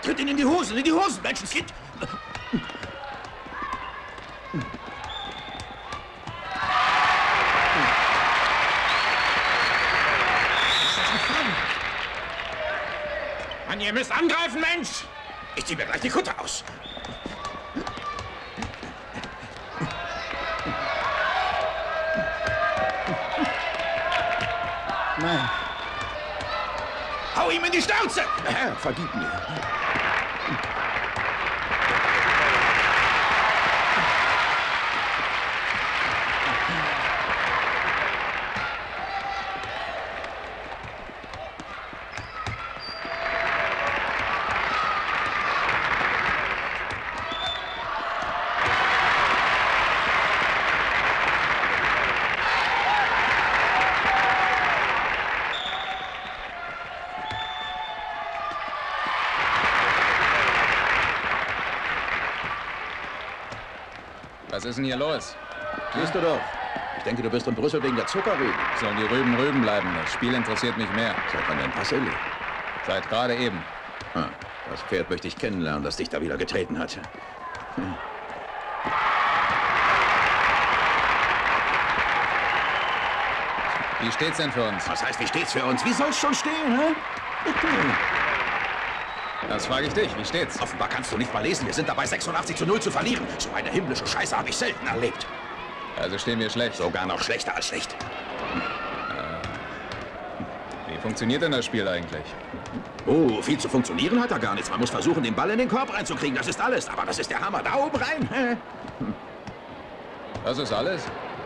Tritt ihn in die Hosen, Menschenskind! Mann, ihr müsst angreifen, Mensch! Ich zieh mir gleich die Kutte aus. Nein. Hau ihm in die Schnauze! Herr, vergib mir. Was ist denn hier los? Siehst du doch. Ich denke, du bist in Brüssel wegen der Zuckerrüben. Sollen die Rüben Rüben bleiben? Das Spiel interessiert mich mehr. Seit wann denn das erlebt? Seit gerade eben. Das Pferd möchte ich kennenlernen, das dich da wieder getreten hat. Wie steht's denn für uns? Was heißt, wie steht's für uns? Wie soll's schon stehen, hä? Das frage ich dich. Wie steht's? Offenbar kannst du nicht mal lesen. Wir sind dabei, 86:0 zu verlieren. So eine himmlische Scheiße habe ich selten erlebt. Also stehen wir schlecht. Sogar noch schlechter als schlecht. Wie funktioniert denn das Spiel eigentlich? Oh, viel zu funktionieren hat da gar nichts. Man muss versuchen, den Ball in den Korb reinzukriegen. Das ist alles. Aber das ist der Hammer. Da oben rein. Das ist alles?